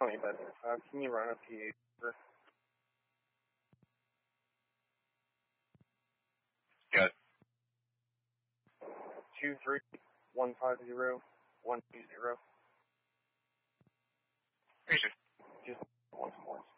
Tell me better. Can you run a PA number? Got 23150-120. Appreciate it. Just